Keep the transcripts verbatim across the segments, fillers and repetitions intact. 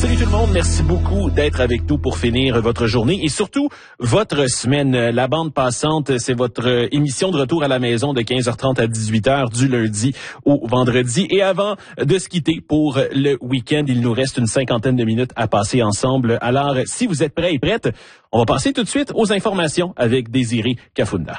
Salut tout le monde, merci beaucoup d'être avec nous pour finir votre journée et surtout votre semaine. La bande passante, c'est votre émission de retour à la maison de quinze heures trente à dix-huit heures du lundi au vendredi. Et avant de se quitter pour le week-end, il nous reste une cinquantaine de minutes à passer ensemble. Alors, si vous êtes prêts et prêtes, on va passer tout de suite aux informations avec Désiré Kafunda.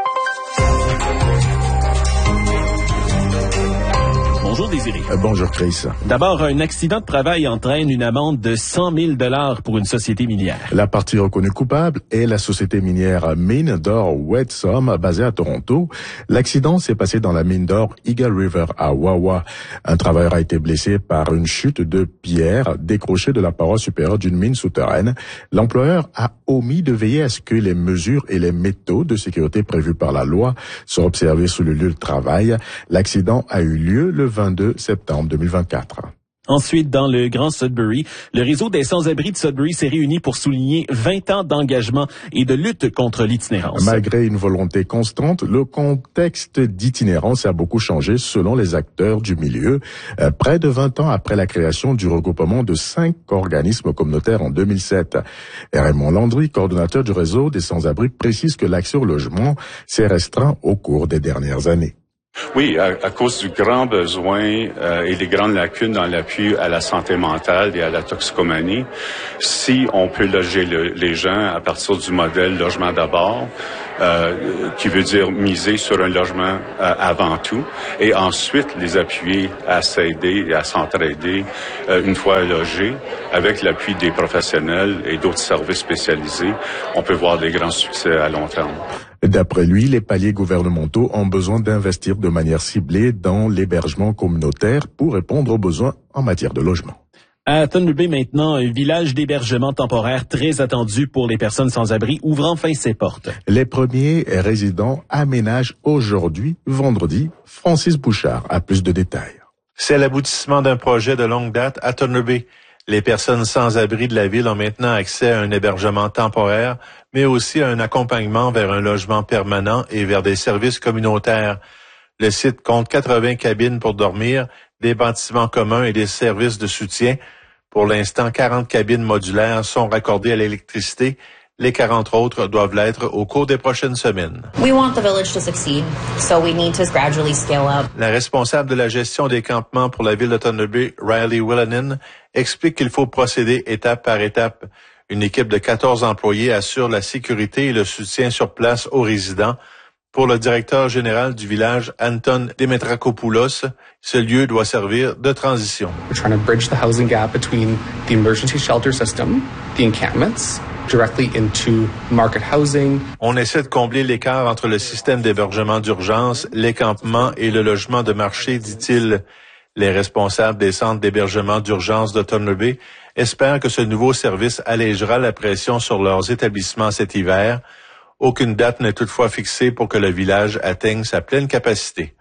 Bonjour Désiré. Euh, bonjour Chris. D'abord, un accident de travail entraîne une amende de cent mille dollars pour une société minière. La partie reconnue coupable est la société minière Mine d'or Wesdome basée à Toronto. L'accident s'est passé dans la mine d'or Eagle River à Wawa. Un travailleur a été blessé par une chute de pierre décrochée de la paroi supérieure d'une mine souterraine. L'employeur a omis de veiller à ce que les mesures et les méthodes de sécurité prévues par la loi soient observées sur le lieu de travail. L'accident a eu lieu le vingt-deux septembre deux mille vingt-quatre. Ensuite, dans le Grand Sudbury, le réseau des sans-abri de Sudbury s'est réuni pour souligner vingt ans d'engagement et de lutte contre l'itinérance. Malgré une volonté constante, le contexte d'itinérance a beaucoup changé selon les acteurs du milieu. Euh, près de vingt ans après la création du regroupement de cinq organismes communautaires en deux mille sept. Raymond Landry, coordonnateur du réseau des sans-abri, précise que l'accès au logement s'est restreint au cours des dernières années. Oui, à, à cause du grand besoin euh, et des grandes lacunes dans l'appui à la santé mentale et à la toxicomanie, si on peut loger le, les gens à partir du modèle logement d'abord, euh, qui veut dire miser sur un logement euh, avant tout, et ensuite les appuyer à s'aider et à s'entraider euh, une fois logés, avec l'appui des professionnels et d'autres services spécialisés, on peut voir des grands succès à long terme. D'après lui, les paliers gouvernementaux ont besoin d'investir de manière ciblée dans l'hébergement communautaire pour répondre aux besoins en matière de logement. À Thunder Bay maintenant, un village d'hébergement temporaire très attendu pour les personnes sans abri ouvre enfin ses portes. Les premiers résidents aménagent aujourd'hui, vendredi. Francis Bouchard a plus de détails. C'est l'aboutissement d'un projet de longue date à Thunder Bay. Les personnes sans abri de la ville ont maintenant accès à un hébergement temporaire, mais aussi à un accompagnement vers un logement permanent et vers des services communautaires. Le site compte quatre-vingts cabines pour dormir, des bâtiments communs et des services de soutien. Pour l'instant, quarante cabines modulaires sont raccordées à l'électricité. Les quarante autres doivent l'être au cours des prochaines semaines. We want the village to succeed, so we need to gradually scale up. La responsable de la gestion des campements pour la ville de Thunder Bay, Riley Willanen, explique qu'il faut procéder étape par étape. Une équipe de quatorze employés assure la sécurité et le soutien sur place aux résidents. Pour le directeur général du village, Anton Demetrakopoulos, ce lieu doit servir de transition. We're trying to bridge the housing gap between the emergency shelter system, the encampments, directly into market housing. On essaie de combler l'écart entre le système d'hébergement d'urgence, les campements et le logement de marché, dit-il. Les responsables des centres d'hébergement d'urgence de Thunder Bay espèrent que ce nouveau service allégera la pression sur leurs établissements cet hiver. Aucune date n'est toutefois fixée pour que le village atteigne sa pleine capacité.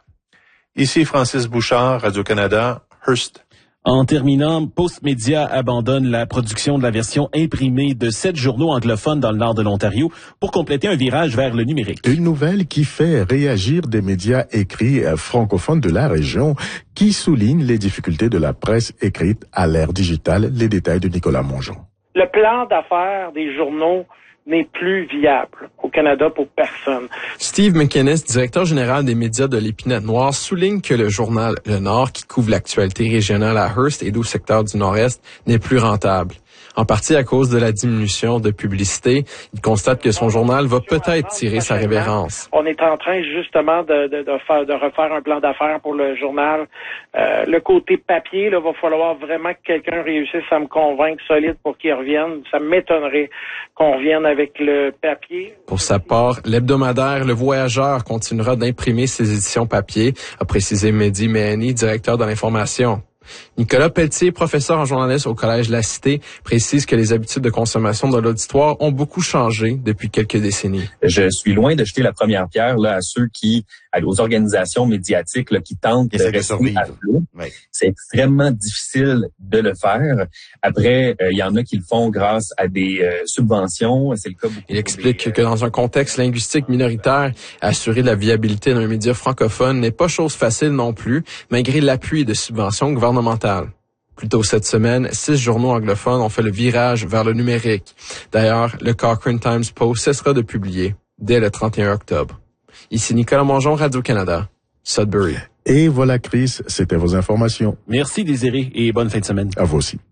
Ici Francis Bouchard, Radio-Canada, Hearst. En terminant, Postmedia abandonne la production de la version imprimée de sept journaux anglophones dans le nord de l'Ontario pour compléter un virage vers le numérique. Une nouvelle qui fait réagir des médias écrits francophones de la région qui soulignent les difficultés de la presse écrite à l'ère digitale. Les détails de Nicolas Mongeon. Le plan d'affaires des journaux n'est plus viable au Canada pour personne. Steve McInnes, directeur général des médias de l'Épinette Noire, souligne que le journal Le Nord, qui couvre l'actualité régionale à Hearst et d'autres secteurs du Nord-Est, n'est plus rentable. En partie à cause de la diminution de publicité, il constate que son journal va peut-être tirer sa révérence. On est en train justement de, de, de, faire, de refaire un plan d'affaires pour le journal. Euh, le côté papier, là, va falloir vraiment que quelqu'un réussisse à me convaincre solide pour qu'il revienne. Ça m'étonnerait qu'on revienne avec le papier. Pour sa part, l'hebdomadaire Le Voyageur continuera d'imprimer ses éditions papier, a précisé Mehdi Mehani, directeur de l'information. Nicolas Pelletier, professeur en journalisme au Collège La Cité, précise que les habitudes de consommation de l'auditoire ont beaucoup changé depuis quelques décennies. Je suis loin de jeter la première pierre là, à ceux qui, aux organisations médiatiques là, qui tentent de rester à flot. Oui. C'est extrêmement difficile de le faire. Après, il euh, y en a qui le font grâce à des euh, subventions. C'est le cas beaucoup. Il explique des, euh... que dans un contexte linguistique minoritaire, assurer la viabilité d'un média francophone n'est pas chose facile non plus, malgré l'appui de subventions gouvernementales. Plus tôt cette semaine, six journaux anglophones ont fait le virage vers le numérique. D'ailleurs, le Cochrane Times Post cessera de publier dès le trente et un octobre. Ici Nicolas Mongeon, Radio-Canada, Sudbury. Et voilà, Chris, c'était vos informations. Merci, Désiré, et bonne fin de semaine. À vous aussi.